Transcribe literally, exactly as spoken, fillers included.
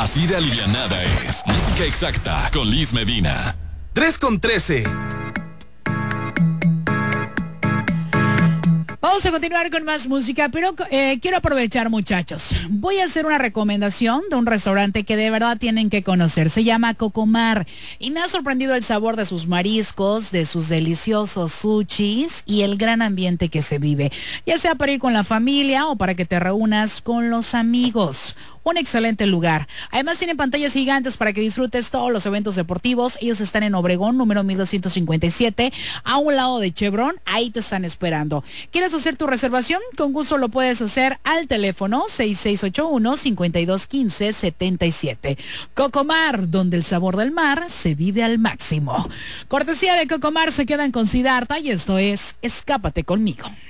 Así de alivianada es Música Exacta con Liz Medina. tres con trece. Vamos a continuar con más música, pero eh, quiero aprovechar, muchachos. Voy a hacer una recomendación de un restaurante que de verdad tienen que conocer. Se llama Cocomar y me ha sorprendido el sabor de sus mariscos, de sus deliciosos sushis y el gran ambiente que se vive, ya sea para ir con la familia o para que te reúnas con los amigos. Un excelente lugar. Además tienen pantallas gigantes para que disfrutes todos los eventos deportivos. Ellos están en Obregón, número mil doscientos cincuenta y siete, a un lado de Chevron. Ahí te están esperando. ¿Quieres hacer tu reservación? Con gusto lo puedes hacer al teléfono seis seis ocho uno, cinco dos uno cinco, siete siete. Cocomar, donde el sabor del mar se vive al máximo. Cortesía de Cocomar, se quedan con Siddhartha y esto es Escápate conmigo.